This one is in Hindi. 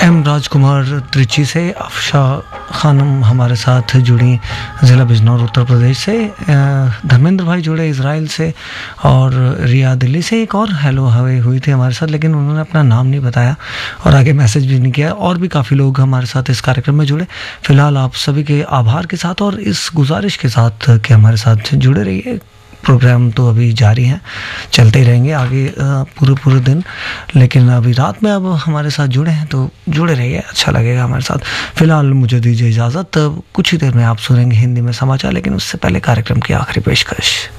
एम राजकुमार त्रिची से, अफशा खानम हमारे साथ जुड़ी ज़िला बिजनौर उत्तर प्रदेश से, धर्मेंद्र भाई जुड़े इज़राइल से, और रिया दिल्ली से एक और हेलो हवे हुई थी हमारे साथ, लेकिन उन्होंने अपना नाम नहीं बताया और आगे मैसेज भी नहीं किया। और भी काफ़ी लोग हमारे साथ इस कार्यक्रम में जुड़े। फिलहाल आप सभी के आभार के साथ और इस गुजारिश के साथ कि हमारे साथ जुड़े रहिए। प्रोग्राम तो अभी जारी हैं, चलते ही रहेंगे आगे पूरे दिन, लेकिन अभी रात में अब हमारे साथ जुड़े हैं तो जुड़े रहिए, अच्छा लगेगा हमारे साथ। फिलहाल मुझे दीजिए इजाज़त, कुछ ही देर में आप सुनेंगे हिंदी में समाचार, लेकिन उससे पहले कार्यक्रम की आखिरी पेशकश।